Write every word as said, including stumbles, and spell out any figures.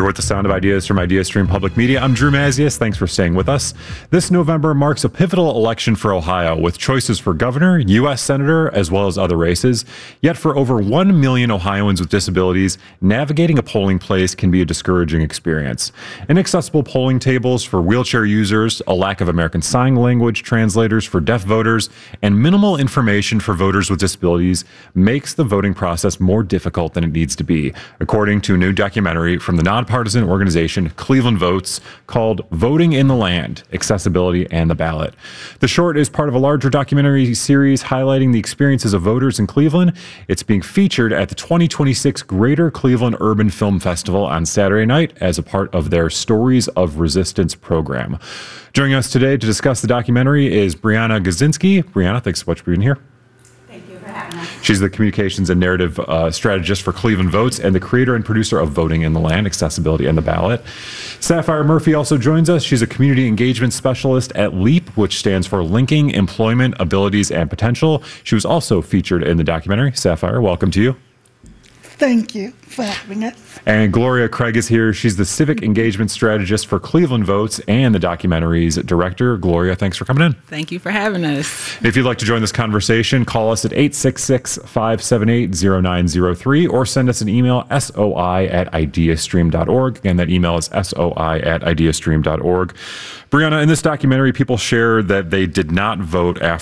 You're with the Sound of Ideas from IdeaStream Public Media. I'm Drew Mazius. Thanks for staying with us. This November marks a pivotal election for Ohio with choices for governor, U S senator, as well as other races. Yet for over one million Ohioans with disabilities, navigating a polling place can be a discouraging experience. Inaccessible polling tables for wheelchair users, a lack of American Sign Language translators for deaf voters, and minimal information for voters with disabilities makes the voting process more difficult than it needs to be, according to a new documentary from the nonpartisan organization Cleveland Votes called Voting in the Land, Accessibility and the Ballot. The short is part of a larger documentary series highlighting the experiences of voters in Cleveland. It's being featured at the twenty twenty-six Greater Cleveland Urban Film Festival on Saturday night as a part of their Stories of Resistance program. Joining us today to discuss the documentary is Brianna Gazinski. Brianna, thanks so much for being here. She's the communications and narrative uh, strategist for Cleveland Votes and the creator and producer of Voting in the Land, Accessibility and the Ballot. Sapphire Murphy also joins us. She's a community engagement specialist at LEAP, which stands for Linking Employment, Abilities, and Potential. She was also featured in the documentary. Sapphire, welcome to you. Thank you for having us. And Gloria Craig is here. She's the civic engagement strategist for Cleveland Votes and the documentary's director. Gloria, thanks for coming in. Thank you for having us. If you'd like to join this conversation, call us at eight six six, five seven eight, zero nine zero three or send us an email, soi at ideastream dot org. Again, that email is soi at ideastream dot org. Brianna, in this documentary, people share that they did not vote after